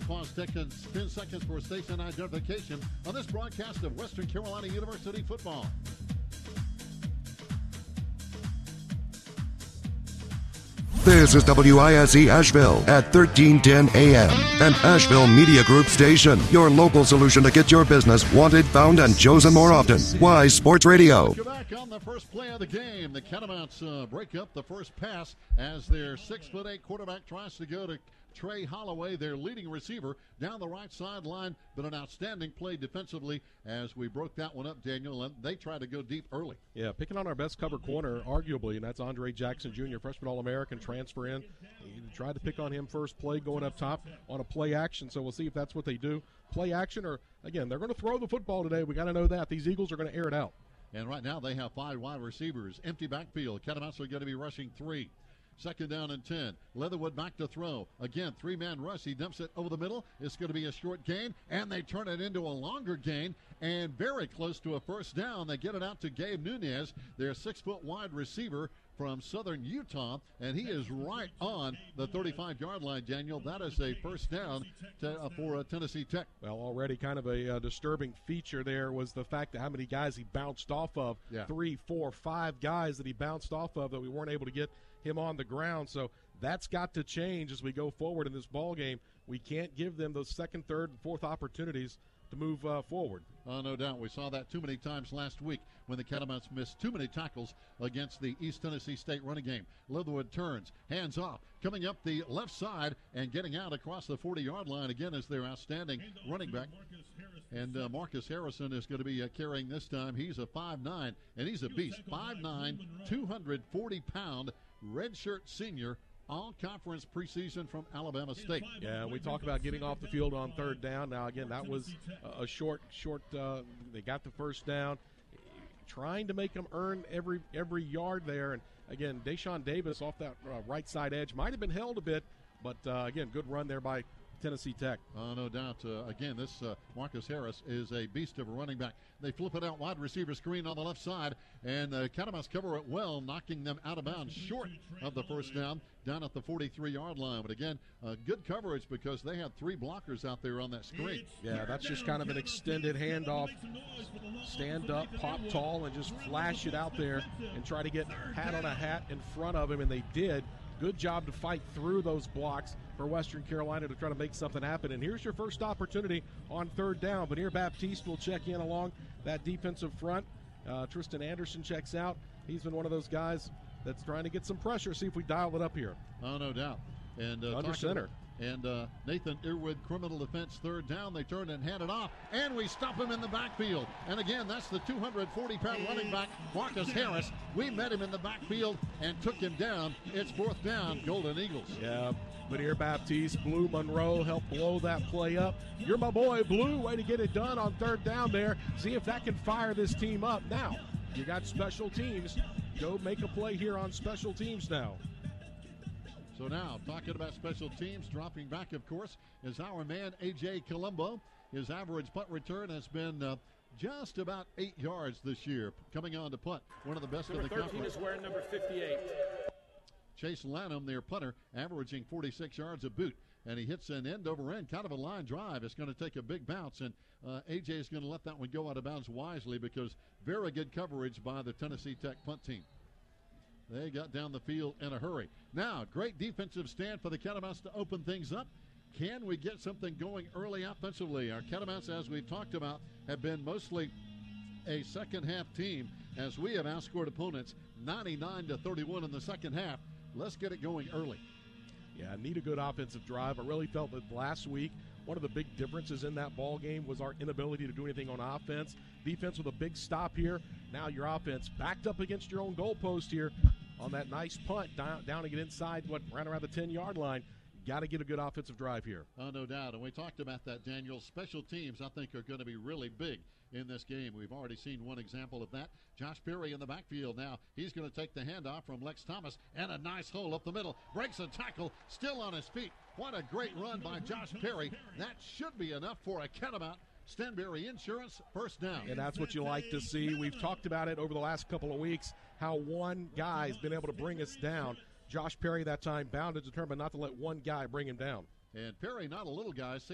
Pause 10 seconds for station identification on this broadcast of Western Carolina University football. This is WISE Asheville at 1310 AM, an Asheville Media Group station. Your local solution to get your business wanted, found, and chosen more often. Wise Sports Radio. Go back on the first play of the game. The Catamounts break up the first pass as their 6'8" quarterback tries to go to Trey Holloway, their leading receiver, down the right sideline, but an outstanding play defensively as we broke that one up, Daniel, and they tried to go deep early. Yeah, picking on our best cover corner, arguably, and that's Andre Jackson Jr., freshman All-American, transfer in. He tried to pick on him first play, going up top on a play action, so we'll see if that's what they do. Play action, or, again, they're going to throw the football today. We got to know that. These Eagles are going to air it out. And right now they have 5 wide receivers. Empty backfield. Catamounts are going to be rushing 3. Second down and 10. Leatherwood back to throw. Again, 3-man rush. He dumps it over the middle. It's going to be a short gain, and they turn it into a longer gain, and very close to a first down. They get it out to Gabe Nunez, their 6-foot wide receiver from Southern Utah, and he is right on the 35-yard line, Daniel. That is a first down for Tennessee Tech. Well, already kind of a disturbing feature there was the fact that how many guys he bounced off of. Yeah. 3, 4, 5 guys that he bounced off of that we weren't able to get him on the ground. So that's got to change as we go forward in this ball game. We can't give them those second, third, and fourth opportunities to move forward. No doubt. We saw that too many times last week when the Catamounts missed too many tackles against the East Tennessee State running game. Leatherwood turns, hands off, coming up the left side and getting out across the 40-yard line again as their outstanding running back. And Marcus Harrison is going to be carrying this time. He's a 5'9", and he's a beast. 5'9", 240-pound redshirt senior, all-conference preseason from Alabama State. Yeah, we talk about getting off the field on third down. Now, again, that was a short. They got the first down, trying to make them earn every yard there. And, again, Deshaun Davis off that right side edge might have been held a bit, but, again, good run there by Tennessee Tech. No doubt. Again, this Marcus Harris is a beast of a running back. They flip it out wide receiver screen on the left side, and Catamounts cover it well, knocking them out of bounds short of the first down at the 43-yard line. But again, good coverage because they had 3 blockers out there on that screen. Yeah, that's just kind of an extended handoff. Stand up, pop tall, and just flash it out there and try to get hat on a hat in front of him, and they did. Good job to fight through those blocks for Western Carolina to try to make something happen. And here's your first opportunity on third down. Veneer Baptiste will check in along that defensive front. Tristan Anderson checks out. He's been one of those guys that's trying to get some pressure. See if we dial it up here. No doubt. And under center. And Nathan Irwood, criminal defense, third down. They turn and hand it off, and we stop him in the backfield. And again, that's the 240-pound running back, Marcus Harris. We met him in the backfield and took him down. It's fourth down, Golden Eagles. Yeah, Veneer Baptiste, Blue Monroe helped blow that play up. You're my boy, Blue. Way to get it done on third down there. See if that can fire this team up. Now, you got special teams. Go make a play here on special teams now. So now, talking about special teams, dropping back, of course, is our man, A.J. Colombo. His average punt return has been just about 8 yards this year, coming on to punt. One of the best in the conference. Number 13 is wearing number 58. Chase Lanham, their punter, averaging 46 yards a boot. And he hits an end-over-end, kind of a line drive. It's going to take a big bounce, and A.J. is going to let that one go out of bounds wisely because very good coverage by the Tennessee Tech punt team. They got down the field in a hurry. Now, great defensive stand for the Catamounts to open things up. Can we get something going early offensively? Our Catamounts, as we've talked about, have been mostly a second-half team as we have outscored opponents 99-31 in the second half. Let's get it going early. Yeah, need a good offensive drive. I really felt that last week one of the big differences in that ball game was our inability to do anything on offense. Defense with a big stop here. Now your offense backed up against your own goalpost here on that nice punt down to get inside, right around the 10-yard line. Got to get a good offensive drive here. No doubt. And we talked about that, Daniel. Special teams, I think, are going to be really big in this game. We've already seen one example of that. Josh Perry in the backfield now. He's going to take the handoff from Lex Thomas, and a nice hole up the middle. Breaks a tackle, still on his feet. What a great run by Josh Perry. That should be enough for a Catamount. Stanberry Insurance, first down. And that's what you like to see. We've talked about it over the last couple of weeks, how one guy has been able to bring us down. Josh Perry that time bound and determined not to let one guy bring him down. And Perry, not a little guy,